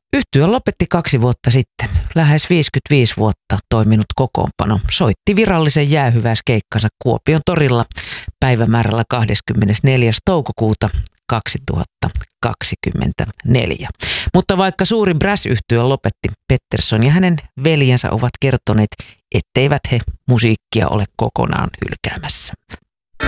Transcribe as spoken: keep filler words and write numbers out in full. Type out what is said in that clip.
Yhtye lopetti kaksi vuotta sitten. Lähes viisikymmentäviisi vuotta toiminut kokoonpano soitti virallisen jäähyväiskeikkansa Kuopion torilla päivämäärällä kahdeskymmenesneljäs toukokuuta kaksituhattakaksikymmentäneljä. Mutta vaikka suuri brass-yhtye lopetti, Pettersson ja hänen veljensä ovat kertoneet, etteivät he musiikkia ole kokonaan hylkäämässä.